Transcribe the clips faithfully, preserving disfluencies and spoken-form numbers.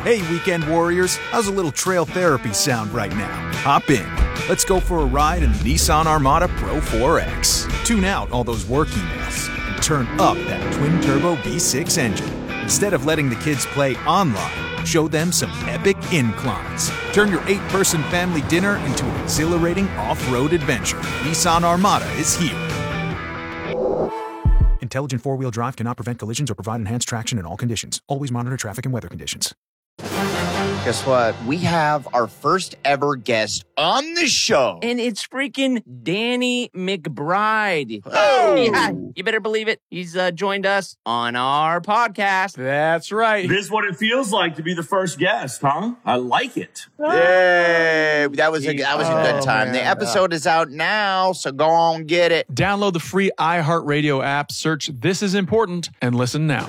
Hey, weekend warriors, how's a little trail therapy sound right now? Hop in. Let's go for a ride in the Nissan Armada Pro four X. Tune out all those work emails and turn up that twin-turbo V six engine. Instead of letting the kids play online, show them some epic inclines. Turn your eight-person family dinner into an exhilarating off-road adventure. Nissan Armada is here. Intelligent four-wheel drive cannot prevent collisions or provide enhanced traction in all conditions. Always monitor traffic and weather conditions. Guess what? We have our first ever guest on the show. And it's freaking Danny McBride. Oh. Yeah, you better believe it. He's uh, joined us on our podcast. That's right. This is what it feels like to be the first guest, huh? I like it. Yay! That was a that was a good Oh, time. man. The episode is out now, so go on get it. Download the free iHeartRadio app, search This Is Important, and listen now.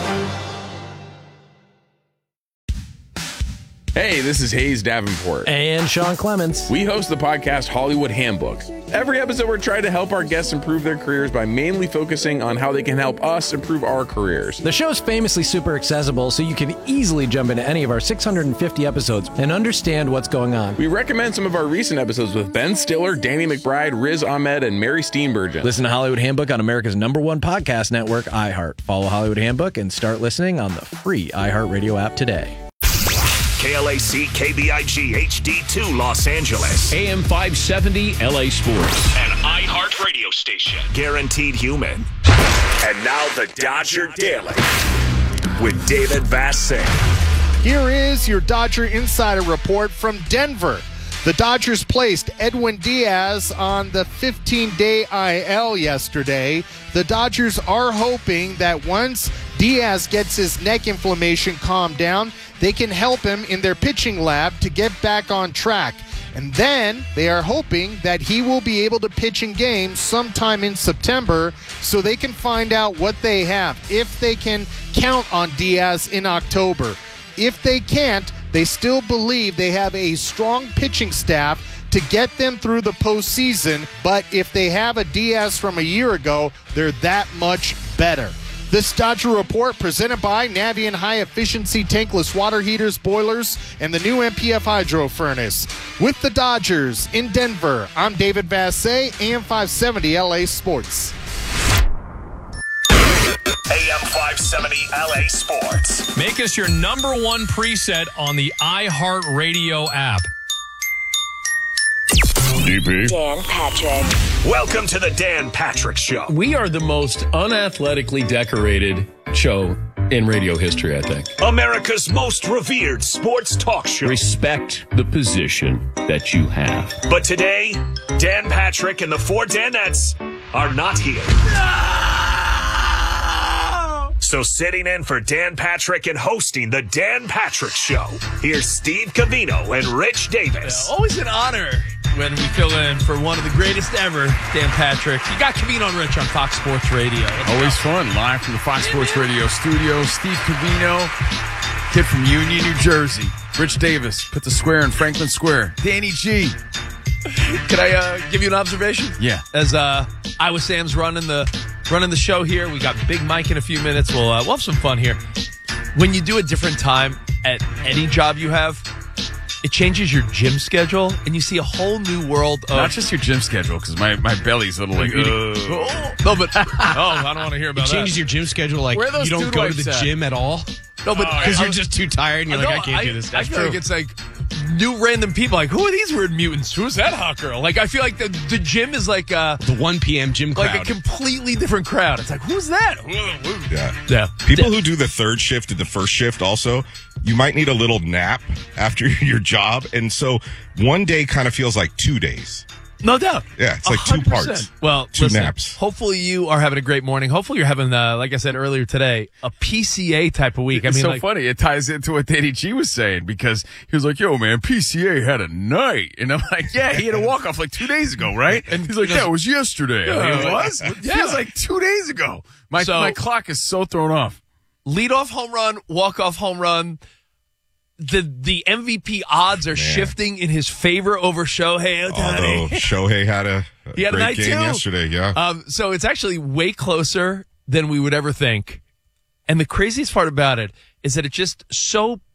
Hey, this is Hayes Davenport. And Sean Clements. We host the podcast Hollywood Handbook. Every episode, we're trying to help our guests improve their careers by mainly focusing on how they can help us improve our careers. The show's famously super accessible, so you can easily jump into any of our six hundred fifty episodes and understand what's going on. We recommend some of our recent episodes with Ben Stiller, Danny McBride, Riz Ahmed, and Mary Steenburgen. Listen to Hollywood Handbook on America's number one podcast network, iHeart. Follow Hollywood Handbook and start listening on the free iHeartRadio app today. K L A C K B I G H D two Los Angeles. A M five seventy L A Sports. An iHeart radio station. Guaranteed human. And now the Dodger Daily with David Vassegh. Here is your Dodger Insider Report from Denver. The Dodgers placed Edwin Diaz on the fifteen-day I L yesterday. The Dodgers are hoping that once Diaz gets his neck inflammation calmed down, they can help him in their pitching lab to get back on track. And then they are hoping that he will be able to pitch in games sometime in September so they can find out what they have, if they can count on Diaz in October. If they can't, they still believe they have a strong pitching staff to get them through the postseason, but if they have a Diaz from a year ago, they're that much better. This Dodger Report presented by Navien High Efficiency Tankless Water Heaters, Boilers, and the new M P F Hydro Furnace. With the Dodgers in Denver, I'm David Vassegh, A M five seventy L A Sports. A M five seventy L A Sports. Make us your number one preset on the iHeartRadio app. D P. Dan Patrick. Welcome to the Dan Patrick Show. We are the most unathletically decorated show in radio history, I think. America's most revered sports talk show. Respect the position that you have. But today, Dan Patrick and the four Danettes are not here. So sitting in for Dan Patrick and hosting the Dan Patrick Show, here's Steve Covino and Rich Davis. Yeah, always an honor when we fill in for one of the greatest ever, Dan Patrick. You got Covino and Rich on Fox Sports Radio. Let's Always go. fun. Live from the Fox Sports Radio studios. Steve Covino, kid from Union, New Jersey. Rich Davis, put the square in Franklin Square. Danny G. Can I uh, give you an observation? Yeah. As uh, Iowa Sam's running the running the show here, we got Big Mike in a few minutes. We'll, uh, we'll have some fun here. When you do a different time at any job you have, it changes your gym schedule, and you see a whole new world of... Not just your gym schedule, because my, my belly's a little like... Oh, no, but... Oh, I don't want to hear about It changes that. your gym schedule, like Where are those you don't dude go to wipes the at? gym at all. No, but... Because I- you're just too tired, and you're like, I can't do this. I That's feel true. like it's like new random people. Like, who are these weird mutants? Who's that hot girl? Like, I feel like the, the gym is like uh the one p.m. gym crowd. like a completely different crowd. It's like, who's that? Yeah. Yeah. People who do the third shift and the first shift also, you might need a little nap after your job. And so one day kind of feels like two days. No doubt. Yeah, it's like two one hundred percent. parts. Well, Two listen, naps. Hopefully you are having a great morning. Hopefully you're having, uh, like I said earlier today, a P C A type of week. I It's mean, so like, funny. It ties into what Danny G was saying because he was like, yo, man, P C A had a night. And I'm like, yeah, he had a walk-off like two days ago, right? And he's like, yeah, it was yesterday. I'm like, it was? Yeah. Feels like two days ago. My, So- my clock is so thrown off. lead off home run, walk off home run. The the M V P odds are shifting in his favor over Shohei Ohtani. Although Shohei had a, a He had a great night game too. yesterday, yeah. Um, so it's actually way closer than we would ever think. And the craziest part about it is that it just so